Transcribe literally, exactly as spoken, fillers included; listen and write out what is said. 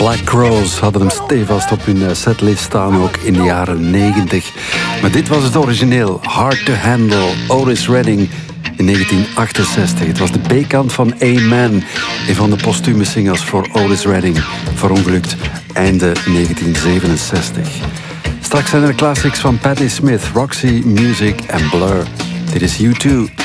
Black Crowes hadden hem stevast op hun setlist staan, ook in de jaren negentig. Maar dit was het origineel, Hard to Handle, Otis Redding in negentien achtenzestig. Het was de B-kant van Amen, een van de postume singles voor Otis Redding, verongelukt einde negentien zevenenzestig. Straks zijn er classics van Patti Smith, Roxy Music en Blur. Dit is U twee.